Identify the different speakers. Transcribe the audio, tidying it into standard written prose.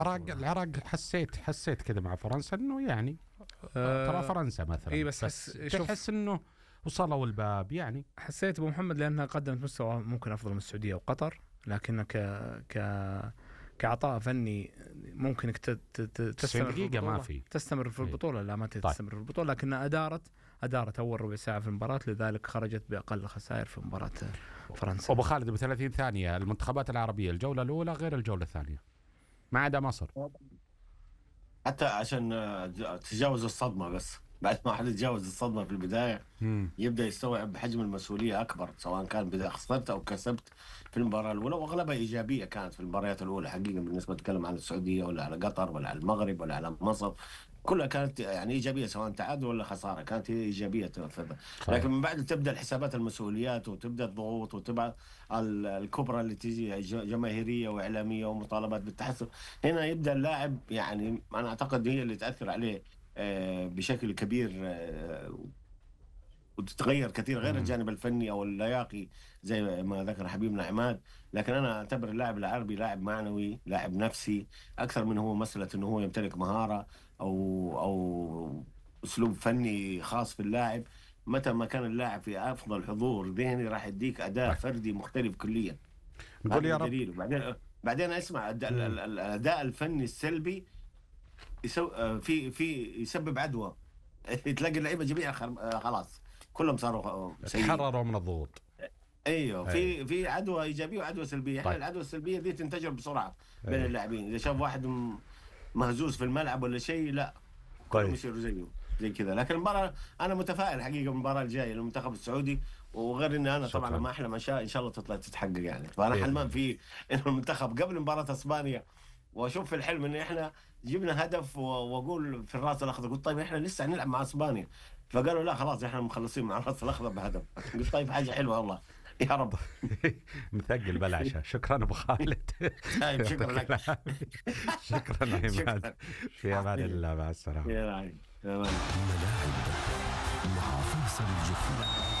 Speaker 1: العراق حسيت كذا مع فرنسا انه يعني ترى فرنسا مثلا.
Speaker 2: اي بس
Speaker 1: تحس انه وصلوا الباب يعني.
Speaker 2: حسيت ابو محمد لانها قدمت مستوى ممكن افضل من السعوديه وقطر، لكن كعطاء فني ممكن انك تستمر في البطوله.
Speaker 1: ما في
Speaker 2: تستمر في البطوله لا ما تستمر في البطوله، لكنها ادارت اول ربع ساعه في المباراه، لذلك خرجت باقل خسائر في مباراه فرنسا.
Speaker 1: ابو خالد ب 30 ثانيه، المنتخبات العربيه الجوله الاولى غير الجوله الثانيه ما عدا مصر،
Speaker 3: حتى عشان تجاوز الصدمه. بس بعد ما حد يتجاوز الصدمه في البدايه يبدا يستوعب حجم المسؤوليه اكبر، سواء كان بدأ خسرت او كسبت في المباراه الاولى، واغلبها ايجابيه كانت في المباريات الاولى حقيقه، بالنسبه نتكلم عن السعوديه ولا على قطر ولا على المغرب ولا على مصر، كلها كانت يعني ايجابيه، سواء تعادل ولا خساره كانت هي ايجابيه. لكن من بعد تبدا الحسابات المسؤوليات وتبدا الضغوط وتبدا الكبرى اللي تيجي جماهيريه واعلاميه ومطالبات بالتحسن، هنا يبدا اللاعب يعني انا اعتقد هي اللي تاثر عليه بشكل كبير، وتتغير كثير غير الجانب الفني او اللياقي زي ما ذكر حبيبنا عماد. لكن انا اعتبر اللاعب العربي لاعب معنوي، لاعب نفسي، اكثر من هو مساله انه هو يمتلك مهاره او اسلوب فني خاص في اللاعب. متى ما كان اللاعب في افضل حضور ذهني راح يديك اداء فردي مختلف كليا.
Speaker 1: نقول يا رب.
Speaker 3: بعدين اسمع الاداء الفني السلبي يسبب عدوى. تلاقي اللعيبه جميعا خلاص كلهم صاروا
Speaker 1: تحرروا من الضغوط.
Speaker 3: ايوه في عدوى ايجابيه وعدوى سلبيه. احنا العدوى السلبيه دي تنتشر بسرعه بين اللاعبين، اذا شاف واحد مهزوز في الملعب ولا شيء لا كلهم يصيروا زي كذا. لكن المباراه انا متفائل حقيقه المباراه الجايه للمنتخب السعودي، وغير ان انا طبعا ما احلم ان شاء الله تتحقق يعني. فانا حلمان في انه المنتخب قبل مباراه اسبانيا، واشوف في الحلم ان احنا جبنا هدف واقول في الراس الاخضر، قلت طيب احنا لسه هنلعب مع اسبانيا، فقالوا لا خلاص احنا مخلصين مع الراس الاخضر بهدف. قلت طيب حاجه حلوه والله يا رب.
Speaker 1: مثقل بالعشاء. شكرا ابو خالد.
Speaker 3: شكرا لك.
Speaker 1: شكرا عماد. في امان الله، مع السلامه.
Speaker 3: يا راعي.
Speaker 4: ملاعب مع فيصل الجفري.